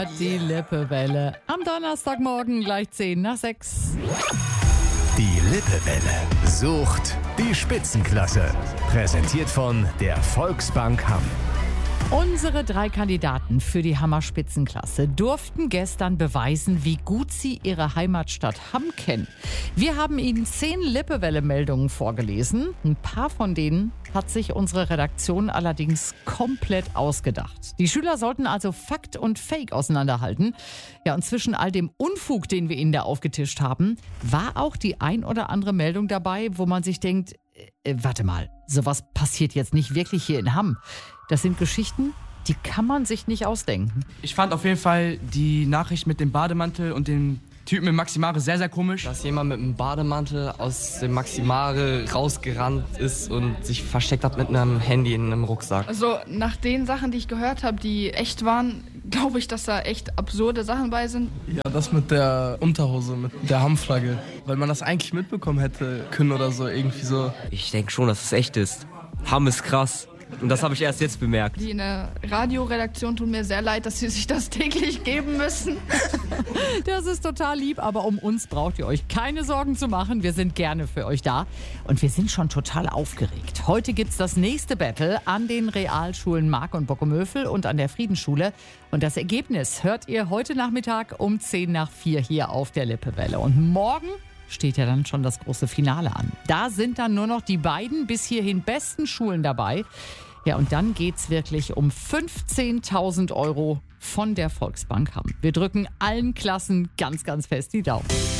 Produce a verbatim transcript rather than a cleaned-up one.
hört die Lippewelle. Am Donnerstagmorgen gleich zehn nach sechs. Die Lippewelle sucht die Spitzenklasse. Präsentiert von der Volksbank Hamm. Unsere drei Kandidaten für die Hammer-Spitzenklasse durften gestern beweisen, wie gut sie ihre Heimatstadt Hamm kennen. Wir haben ihnen zehn Lippewelle-Meldungen vorgelesen. Ein paar von denen hat sich unsere Redaktion allerdings komplett ausgedacht. Die Schüler sollten also Fakt und Fake auseinanderhalten. Ja, und zwischen all dem Unfug, den wir ihnen da aufgetischt haben, war auch die ein oder andere Meldung dabei, wo man sich denkt, äh, warte mal, sowas passiert jetzt nicht wirklich hier in Hamm. Das sind Geschichten, die kann man sich nicht ausdenken. Ich fand auf jeden Fall die Nachricht mit dem Bademantel und dem Typen im Maximare sehr, sehr komisch. Dass jemand mit einem Bademantel aus dem Maximare rausgerannt ist und sich versteckt hat mit einem Handy in einem Rucksack. Also nach den Sachen, die ich gehört habe, die echt waren, glaube ich, dass da echt absurde Sachen bei sind. Ja, das mit der Unterhose, mit der Hammflagge. Weil man das eigentlich mitbekommen hätte können oder so, irgendwie so. Ich denke schon, dass es echt ist. Hamm ist krass. Und das habe ich erst jetzt bemerkt. Die in der Radioredaktion tun mir sehr leid, dass sie sich das täglich geben müssen. Das ist total lieb, aber um uns braucht ihr euch keine Sorgen zu machen. Wir sind gerne für euch da und wir sind schon total aufgeregt. Heute gibt's das nächste Battle an den Realschulen Mark und Bockumövel und an der Friedensschule. Und das Ergebnis hört ihr heute Nachmittag um zehn nach vier hier auf der Lippewelle. Und morgen steht ja dann schon das große Finale an. Da sind dann nur noch die beiden bis hierhin besten Schulen dabei. Ja, und dann geht's wirklich um fünfzehntausend Euro von der Volksbank Hamm. Wir drücken allen Klassen ganz, ganz fest die Daumen.